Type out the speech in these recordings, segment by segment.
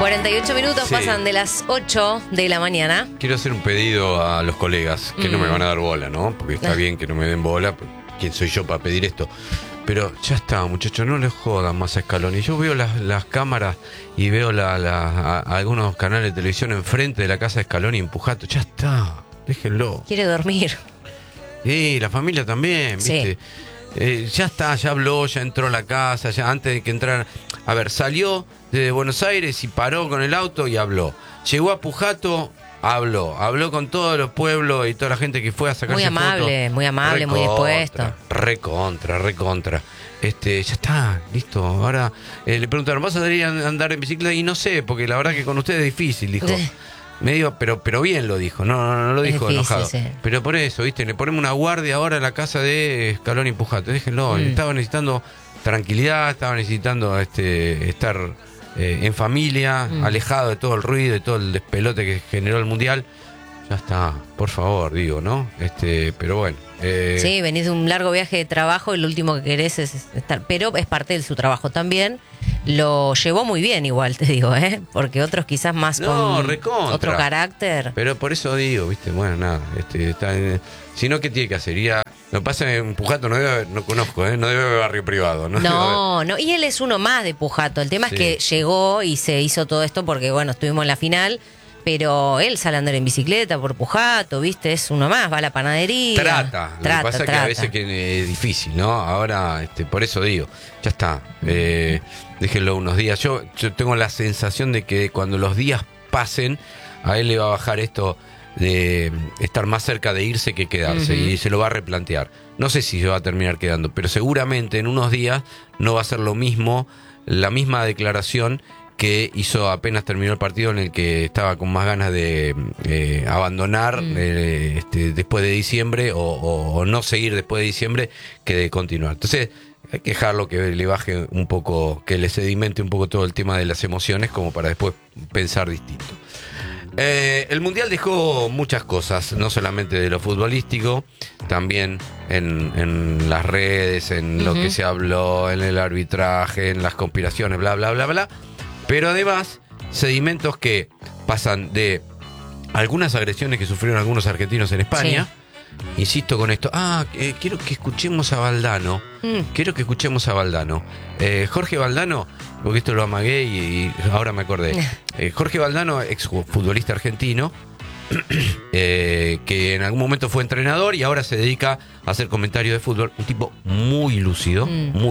48 minutos Sí. pasan de las 8 de la mañana. Quiero hacer un pedido a los colegas que no me van a dar bola, ¿no? Porque está bien que no me den bola. ¿Quién soy yo para pedir esto? Pero ya está, muchachos, no les jodan más a Scaloni. Yo veo las cámaras y veo algunos canales de televisión enfrente de la casa de Scaloni empujando. Ya está, déjenlo. Quiere dormir. Y la familia también, ¿viste? Ya está, ya habló, ya entró a la casa, ya antes de que entrara. A ver, salió de Buenos Aires y paró con el auto y habló. Llegó a Pujato, habló con todos los pueblos y toda la gente que fue a sacarse fotos. Muy amable, muy dispuesto. Recontra. Ya está, listo. Ahora le preguntaron, ¿vas a salir a andar en bicicleta? Y no sé, porque la verdad que con ustedes es difícil, dijo. Medio, pero bien lo dijo, no lo dijo difícil, enojado. sí. Pero por eso, ¿viste? Le ponemos una guardia ahora en la casa de Scaloni y Pujato. Déjenlo, estaba necesitando tranquilidad, estaba necesitando estar en familia, alejado de todo el ruido, de todo el despelote que generó el Mundial. Ya está, por favor, digo, ¿no? Pero bueno. Sí, venís de un largo viaje de trabajo y lo último que querés es estar. Pero es parte de su trabajo también. Lo llevó muy bien igual, te digo, porque otros quizás más con recontra. otro carácter. Pero por eso digo, ¿viste? Bueno, nada. Si no, ¿qué tiene que hacer? Lo que pasa en Pujato no conozco, no debe haber barrio privado. No. Y él es uno más de Pujato. El tema es que llegó y se hizo todo esto porque, bueno, estuvimos en la final. Pero él sale a andar en bicicleta por Pujato, ¿viste? Es uno más, va a la panadería. Trata. Lo que pasa es que a veces que es difícil, ¿no? Ahora, por eso digo, ya está. Déjenlo unos días. Yo tengo la sensación de que cuando los días pasen, a él le va a bajar esto de estar más cerca de irse que quedarse, y se lo va a replantear. No sé si se va a terminar quedando, pero seguramente en unos días no va a ser lo mismo, la misma declaración que hizo apenas terminó el partido, en el que estaba con más ganas de abandonar después de diciembre o no seguir después de diciembre que de continuar. Entonces hay que dejarlo que le baje un poco, que le sedimente un poco todo el tema de las emociones, como para después pensar distinto. El Mundial dejó muchas cosas, no solamente de lo futbolístico, también en las redes, en lo que se habló, en el arbitraje, en las conspiraciones, bla, bla, bla, bla. Pero además, sedimentos que pasan de algunas agresiones que sufrieron algunos argentinos en España. Sí. Insisto con esto. Quiero que escuchemos a Valdano. Jorge Valdano, porque esto lo amagué y ahora me acordé. Jorge Valdano, exfutbolista argentino, que en algún momento fue entrenador y ahora se dedica a hacer comentarios de fútbol. Un tipo muy lúcido,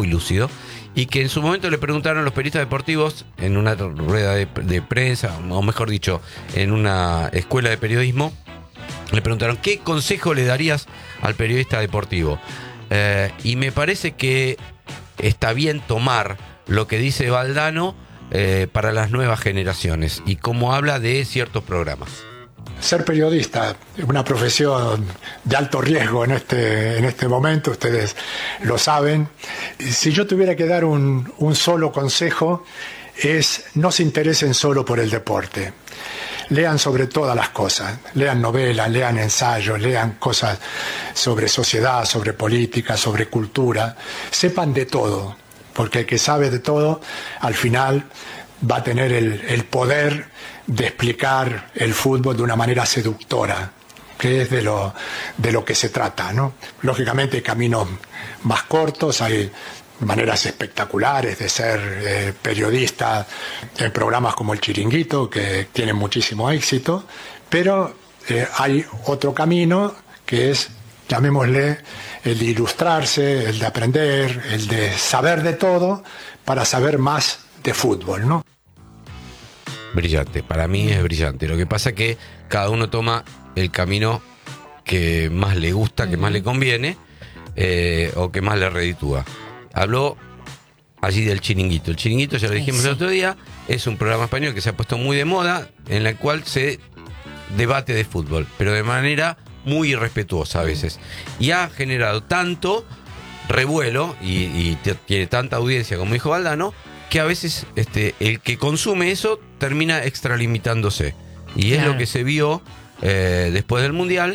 y que en su momento le preguntaron a los periodistas deportivos en una rueda de prensa, o mejor dicho, en una escuela de periodismo, le preguntaron ¿qué consejo le darías al periodista deportivo? Y me parece que está bien tomar lo que dice Valdano para las nuevas generaciones y cómo habla de ciertos programas. Ser periodista es una profesión de alto riesgo en este momento, ustedes lo saben. Si yo tuviera que dar un solo consejo, es no se interesen solo por el deporte. Lean sobre todas las cosas, lean novelas, lean ensayos, lean cosas sobre sociedad, sobre política, sobre cultura. Sepan de todo, porque el que sabe de todo, al final va a tener el poder de explicar el fútbol de una manera seductora, que es de lo que se trata, ¿no? Lógicamente hay caminos más cortos, hay maneras espectaculares de ser periodista en programas como El Chiringuito, que tienen muchísimo éxito, pero hay otro camino que es, llamémosle, el de ilustrarse, el de aprender, el de saber de todo para saber más de fútbol, ¿no? Brillante, para mí es brillante. Lo que pasa es que cada uno toma el camino que más le gusta, que más le conviene, o que más le reditúa. Habló allí del Chiringuito. El Chiringuito, ya lo dijimos el otro día, es un programa español que se ha puesto muy de moda, en el cual se debate de fútbol, pero de manera muy irrespetuosa a veces. Y ha generado tanto revuelo y tiene tanta audiencia, como dijo Valdano, que a veces el que consume eso termina extralimitándose. Y es lo que se vio después del Mundial,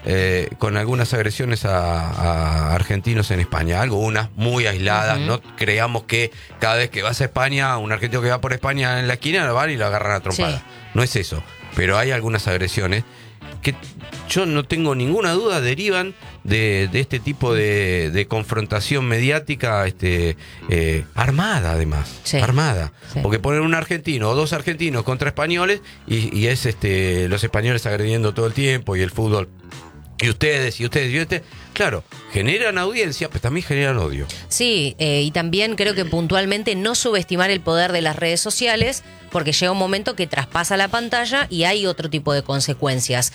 con algunas agresiones a argentinos en España. Algunas muy aisladas. No creamos que cada vez que vas a España, un argentino que va por España en la esquina lo van y lo agarran a trompada. Sí. No es eso. Pero hay algunas agresiones que yo no tengo ninguna duda derivan de este tipo de confrontación mediática armada, además. Sí. Armada. Sí. Porque ponen un argentino o dos argentinos contra españoles y es los españoles agrediendo todo el tiempo y el fútbol. Y ustedes. Claro, generan audiencia, pero también generan odio. Sí, y también creo que puntualmente no subestimar el poder de las redes sociales, porque llega un momento que traspasa la pantalla y hay otro tipo de consecuencias.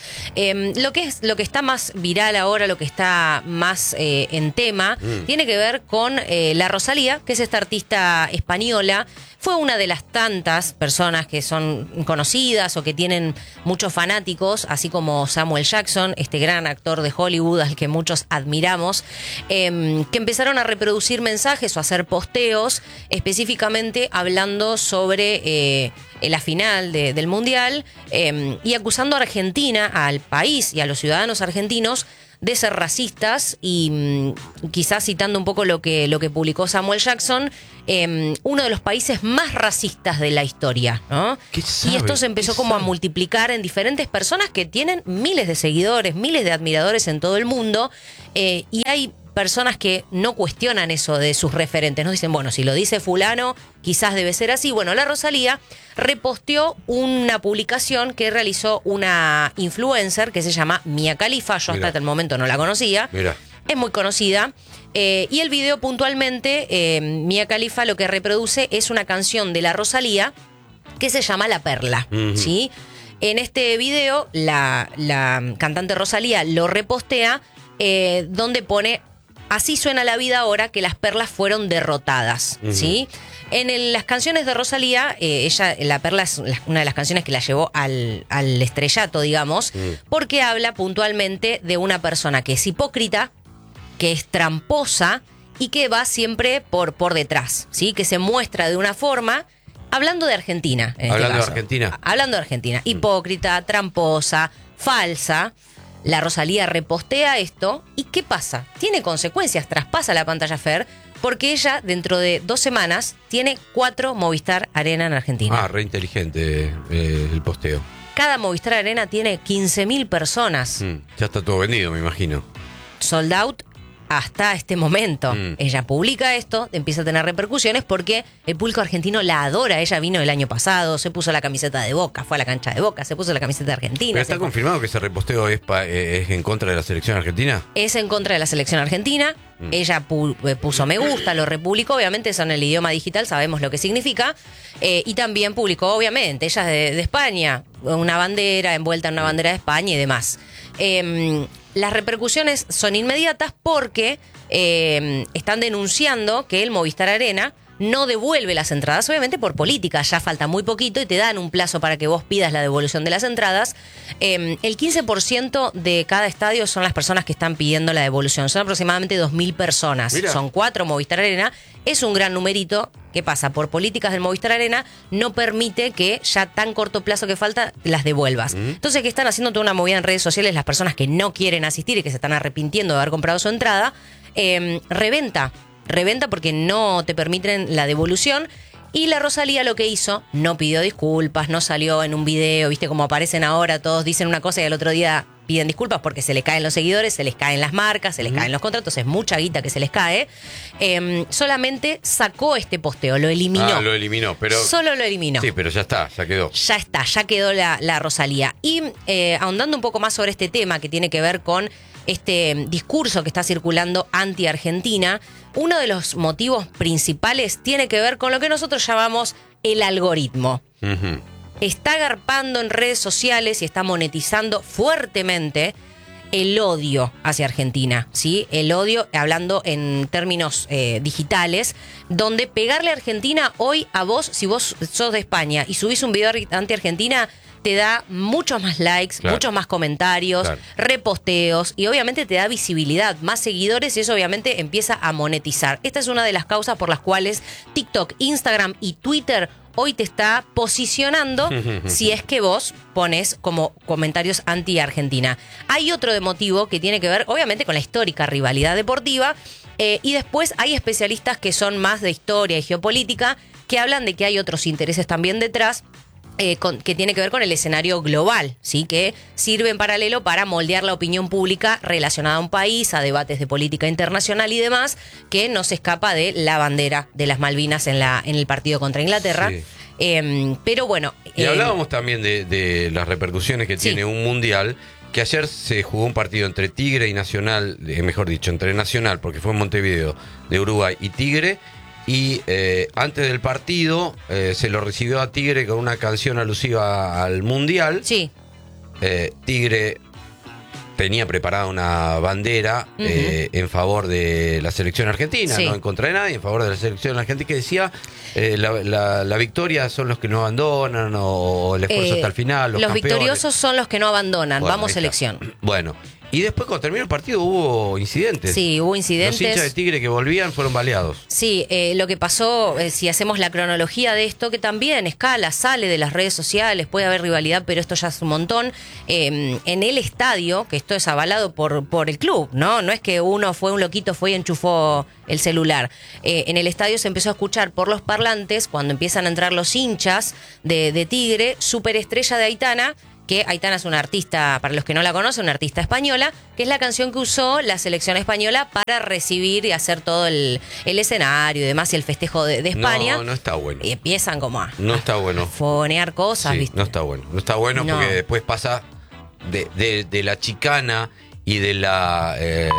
Lo que está más viral ahora, lo que está más en tema, tiene que ver con la Rosalía, que es esta artista española. Fue una de las tantas personas que son conocidas o que tienen muchos fanáticos, así como Samuel Jackson, este gran actor de Hollywood al que muchos admiramos, que empezaron a reproducir mensajes o a hacer posteos específicamente hablando sobre la final del Mundial y acusando a Argentina, al país y a los ciudadanos argentinos de ser racistas y quizás citando un poco lo que publicó Samuel Jackson, uno de los países más racistas de la historia, ¿no? Y esto se empezó como a multiplicar en diferentes personas que tienen miles de seguidores, miles de admiradores en todo el mundo, y hay personas que no cuestionan eso de sus referentes, no dicen, bueno, si lo dice fulano, quizás debe ser así. Bueno, la Rosalía reposteó una publicación que realizó una influencer que se llama Mia Khalifa. Yo hasta el momento no la conocía. Mira. Es muy conocida. Y el video puntualmente, Mia Khalifa lo que reproduce es una canción de la Rosalía que se llama La Perla, ¿sí? En este video, la cantante Rosalía lo repostea donde pone: así suena la vida ahora que las perlas fueron derrotadas, ¿sí? En las canciones de Rosalía, La Perla es una de las canciones que la llevó al estrellato, digamos, porque habla puntualmente de una persona que es hipócrita, que es tramposa y que va siempre por detrás, ¿sí? Que se muestra de una forma, hablando de Argentina. Hablando de Argentina. Hipócrita, tramposa, falsa. La Rosalía repostea esto. ¿Y qué pasa? Tiene consecuencias, traspasa la pantalla Fer, porque ella, dentro de 2 semanas, tiene 4 Movistar Arena en Argentina. Re inteligente el posteo. Cada Movistar Arena tiene 15.000 personas. Ya está todo vendido, me imagino. Sold out hasta este momento. Ella publica esto, empieza a tener repercusiones porque el público argentino la adora. Ella vino el año pasado, se puso la camiseta de Boca, fue a la cancha de Boca, se puso la camiseta de Argentina. ¿Pero está confirmado que ese reposteo es en contra de la selección argentina? Es en contra de la selección argentina. Ella puso me gusta, lo republicó, obviamente eso en el idioma digital sabemos lo que significa, y también publicó, obviamente, ella es de España, una bandera envuelta en una bandera de España y demás. Las repercusiones son inmediatas porque están denunciando que el Movistar Arena no devuelve las entradas, obviamente por política, ya falta muy poquito y te dan un plazo para que vos pidas la devolución de las entradas. El 15% de cada estadio son las personas que están pidiendo la devolución, son aproximadamente 2.000 personas. Mirá. Son 4 Movistar Arena, es un gran numerito. ¿Qué pasa? Por políticas del Movistar Arena no permite que ya tan corto plazo que falta las devuelvas. Entonces, ¿qué están haciendo? Toda una movida en redes sociales, las personas que no quieren asistir y que se están arrepintiendo de haber comprado su entrada, reventa porque no te permiten la devolución. Y la Rosalía lo que hizo, no pidió disculpas, no salió en un video, viste como aparecen ahora, todos dicen una cosa y al otro día piden disculpas porque se le caen los seguidores, se les caen las marcas, se les caen los contratos, es mucha guita que se les cae. Solamente sacó este posteo, lo eliminó. Lo eliminó, pero... Solo lo eliminó. Sí, pero ya está, ya quedó. Ya quedó la Rosalía. Y ahondando un poco más sobre este tema que tiene que ver con este discurso que está circulando anti-Argentina, uno de los motivos principales tiene que ver con lo que nosotros llamamos el algoritmo. Está agarpando en redes sociales y está monetizando fuertemente el odio hacia Argentina, ¿sí? El odio, hablando en términos digitales, donde pegarle a Argentina hoy a vos, si vos sos de España y subís un video anti-Argentina, te da muchos más likes, claro, muchos más comentarios, claro, reposteos y obviamente te da visibilidad, más seguidores y eso obviamente empieza a monetizar. Esta es una de las causas por las cuales TikTok, Instagram y Twitter hoy te está posicionando si es que vos pones como comentarios anti-Argentina. Hay otro de motivo que tiene que ver, obviamente, con la histórica rivalidad deportiva, y después hay especialistas que son más de historia y geopolítica, que hablan de que hay otros intereses también detrás, que tiene que ver con el escenario global, ¿sí? Que sirve en paralelo para moldear la opinión pública relacionada a un país, a debates de política internacional y demás, que no se escapa de la bandera de las Malvinas en el partido contra Inglaterra. Sí. Pero bueno... Y hablábamos también de las repercusiones que tiene un mundial, que ayer se jugó un partido entre Tigre y Nacional, mejor dicho, entre Nacional, porque fue en Montevideo, de Uruguay, y Tigre. Y antes del partido se lo recibió a Tigre con una canción alusiva al Mundial. Sí. Tigre tenía preparada una bandera en favor de la selección argentina, no en contra de nadie, en favor de la selección argentina, que decía la victoria son los que no abandonan, o el esfuerzo hasta el final. Los victoriosos son los que no abandonan. Bueno, vamos selección. Bueno. Y después, cuando terminó el partido, hubo incidentes. Sí, hubo incidentes. Los hinchas de Tigre que volvían fueron baleados. Sí, lo que pasó, si hacemos la cronología de esto, que también escala, sale de las redes sociales, puede haber rivalidad, pero esto ya es un montón. En el estadio, que esto es avalado por el club, ¿no? No es que uno fue un loquito, fue y enchufó el celular. En el estadio se empezó a escuchar por los parlantes, cuando empiezan a entrar los hinchas de Tigre, Superestrella de Aitana, que Aitana es una artista, para los que no la conocen, una artista española, que es la canción que usó la selección española para recibir y hacer todo el escenario y demás, y el festejo de España. No está bueno. Y empiezan como a fogonear cosas, ¿viste? No está bueno. No está bueno porque después pasa de la chicana y de la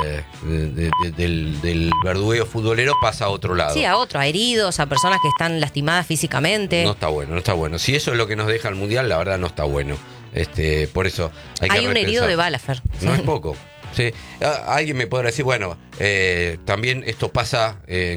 del verdugueo futbolero, pasa a otro lado. Sí, a heridos, a personas que están lastimadas físicamente. No está bueno. Si eso es lo que nos deja el Mundial, la verdad no está bueno. Por eso hay un herido de bala, Fer. No es poco. Sí. Alguien me podrá decir, bueno, también esto pasa en